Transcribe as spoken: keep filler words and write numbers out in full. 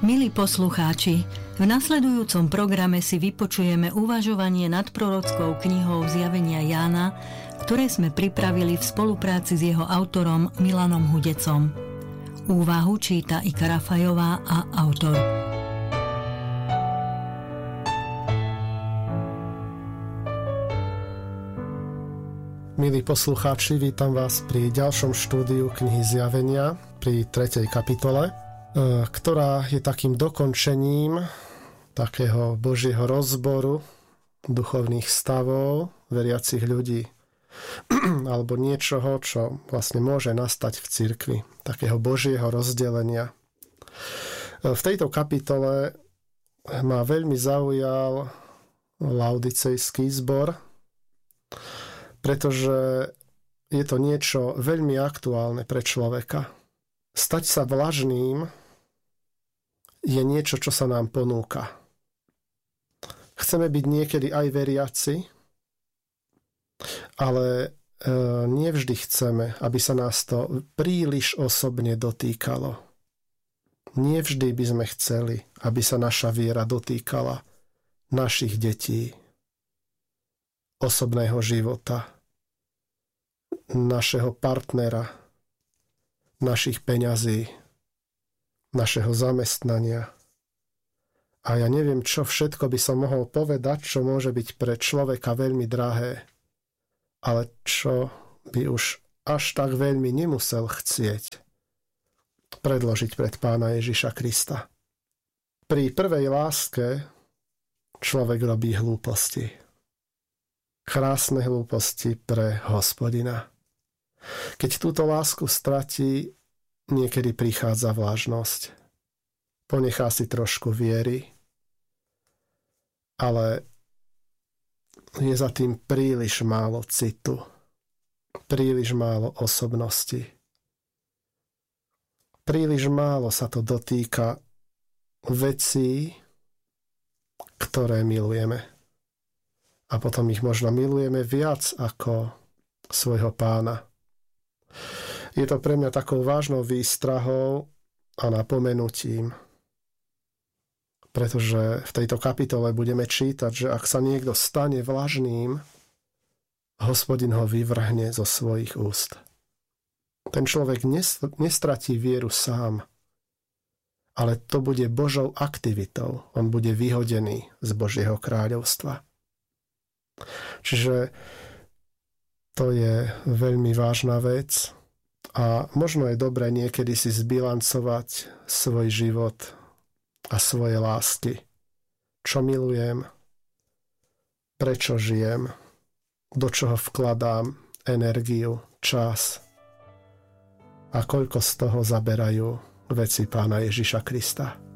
Milí poslucháči, v nasledujúcom programe si vypočujeme uvažovanie nad prorockou knihou Zjavenia Jána, ktoré sme pripravili v spolupráci s jeho autorom Milanom Hudecom. Úvahu číta Ika Rafajová a autor. Milí poslucháči, vítam vás pri ďalšom štúdiu knihy Zjavenia, pri tretej kapitole, ktorá je takým dokončením takého Božieho rozboru duchovných stavov veriacich ľudí alebo niečoho, čo vlastne môže nastať v cirkvi, takého Božieho rozdelenia. V tejto kapitole ma veľmi zaujal laodicejský zbor, pretože je to niečo veľmi aktuálne pre človeka. Stať sa vlažným je niečo, čo sa nám ponúka. Chceme byť niekedy aj veriaci, ale e, nevždy chceme, aby sa nás to príliš osobne dotýkalo. Nevždy by sme chceli, aby sa naša viera dotýkala našich detí, osobného života, našeho partnera, našich peňazí, našeho zamestnania. A ja neviem, čo všetko by som mohol povedať, čo môže byť pre človeka veľmi drahé, ale čo by už až tak veľmi nemusel chcieť predložiť pred Pána Ježiša Krista. Pri prvej láske človek robí hlúposti. Krásne hlúposti pre Hospodina. Keď túto lásku stratí, niekedy prichádza vlažnosť. Ponechá si trošku viery, ale je za tým príliš málo citu, príliš málo osobnosti. Príliš málo sa to dotýka vecí, ktoré milujeme. A potom ich možno milujeme viac ako svojho Pána. Je to pre mňa takou vážnou výstrahou a napomenutím, pretože v tejto kapitole budeme čítať, že ak sa niekto stane vlažným, Hospodin ho vyvrhne zo svojich úst. Ten človek nestratí vieru sám, ale to bude Božou aktivitou. On bude vyhodený z Božieho kráľovstva. Čiže to je veľmi vážna vec a možno je dobré niekedy si zbilancovať svoj život a svoje lásky. Čo milujem, prečo žijem, do čoho vkladám energiu, čas a koľko z toho zaberajú veci Pána Ježiša Krista.